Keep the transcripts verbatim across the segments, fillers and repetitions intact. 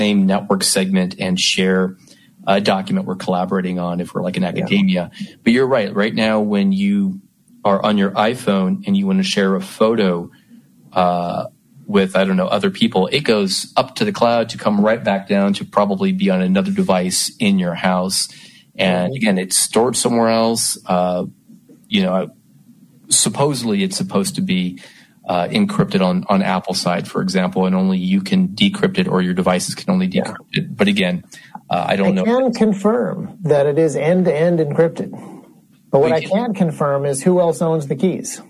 same network segment and share a document we're collaborating on if we're like in academia. Yeah. But you're right. Right now, when you are on your iPhone and you want to share a photo uh, with, I don't know, other people, it goes up to the cloud to come right back down to probably be on another device in your house. And again, it's stored somewhere else. Uh, you know, supposedly it's supposed to be uh, encrypted on, on Apple side, for example, and only you can decrypt it or your devices can only decrypt yeah. it. But again, uh, I don't I know. I can confirm that it is end-to-end encrypted. But what I can't confirm is who else owns the keys.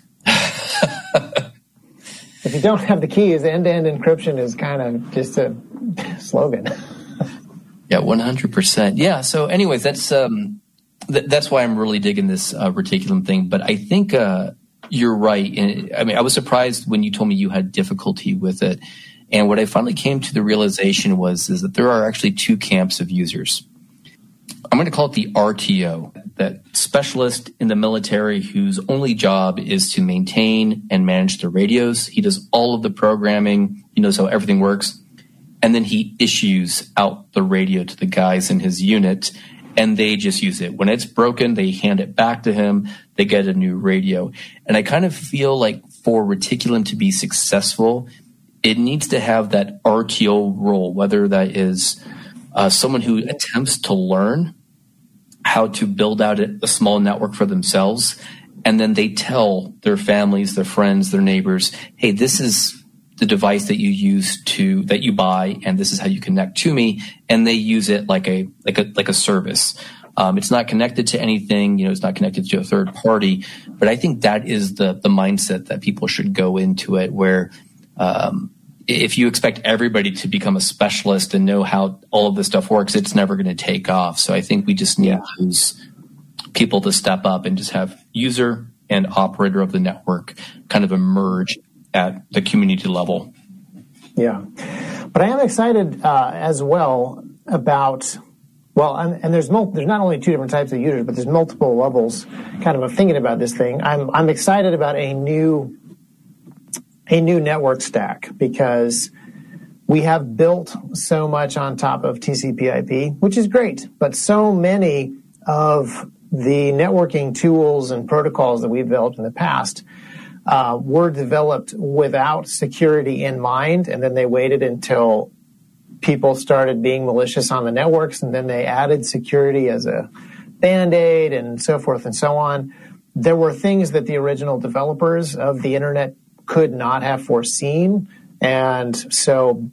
If you don't have the keys, end-to-end encryption is kind of just a slogan. Yeah, one hundred percent. Yeah, so anyways, that's um, th- that's why I'm really digging this uh, reticulum thing. But I think uh, you're right. And, I mean, I was surprised when you told me you had difficulty with it. And what I finally came to the realization was is that there are actually two camps of users. I'm going to call it the R T O, that specialist in the military whose only job is to maintain and manage the radios. He does all of the programming. He knows how everything works. And then he issues out the radio to the guys in his unit, and they just use it. When it's broken, they hand it back to him. They get a new radio. And I kind of feel like for Reticulum to be successful, it needs to have that R T O role, whether that is uh, someone who attempts to learn how to build out a small network for themselves, and then they tell their families, their friends, their neighbors, hey, this is the device that you use to that you buy, and this is how you connect to me, and they use it like a like a like a service. Um, it's not connected to anything, you know, it's not connected to a third party, but I think that is the the mindset that people should go into it, where um, if you expect everybody to become a specialist and know how all of this stuff works, it's never going to take off. So I think we just need yeah. those people to step up and just have user and operator of the network kind of emerge at the community level. Yeah. But I am excited uh, as well about, well, and, and there's mul- there's not only two different types of users, but there's multiple levels kind of of thinking about this thing. I'm I'm excited about a new a new network stack, because we have built so much on top of T C P I P, which is great, but so many of the networking tools and protocols that we've built in the past uh, were developed without security in mind, and then they waited until people started being malicious on the networks, and then they added security as a Band-Aid and so forth and so on. There were things that the original developers of the internet could not have foreseen, and so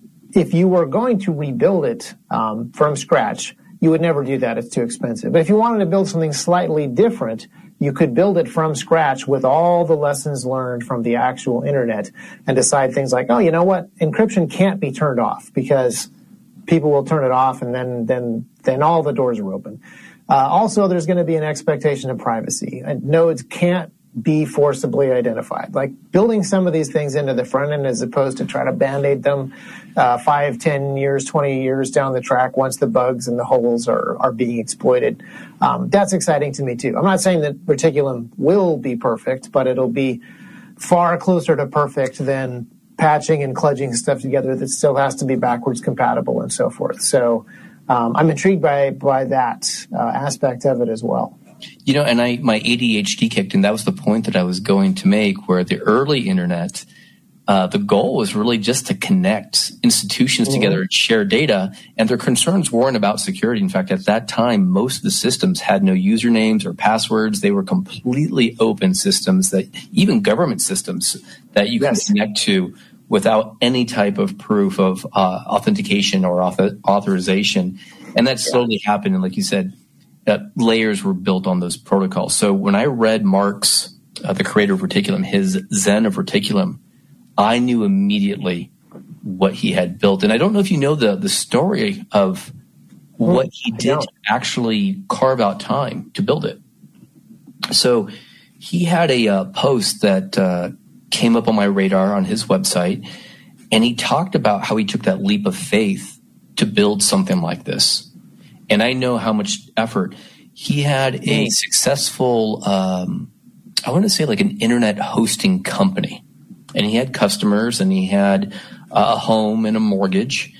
if you were going to rebuild it um, from scratch, you would never do that. It's too expensive. But if you wanted to build something slightly different, you could build it from scratch with all the lessons learned from the actual internet and decide things like, oh, you know what? Encryption can't be turned off because people will turn it off, and then then then all the doors are open. Uh, also, there's going to be an expectation of privacy. And nodes can't be forcibly identified. Like building some of these things into the front end as opposed to try to band-aid them uh, five, ten years, twenty years down the track once the bugs and the holes are, are being exploited. Um, that's exciting to me too. I'm not saying that Reticulum will be perfect, but it'll be far closer to perfect than patching and kludging stuff together that still has to be backwards compatible and so forth. So um, I'm intrigued by, by that uh, aspect of it as well. You know, and I my A D H D kicked in. That was the point that I was going to make, where the early internet, uh, the goal was really just to connect institutions mm-hmm. together and share data, and their concerns weren't about security. In fact, at that time, most of the systems had no usernames or passwords. They were completely open systems, that even government systems that you yes. can connect to without any type of proof of uh, authentication or author- authorization. And that slowly yeah. happened, and like you said, that layers were built on those protocols. So when I read Mark's, uh, the creator of Reticulum, his Zen of Reticulum, I knew immediately what he had built. And I don't know if you know the, the story of what he did to actually carve out time to build it. So he had a uh, post that uh, came up on my radar on his website, and he talked about how he took that leap of faith to build something like this. And I know how much effort. He had a successful, um, I want to say like an internet hosting company. And he had customers, and he had a home and a mortgage.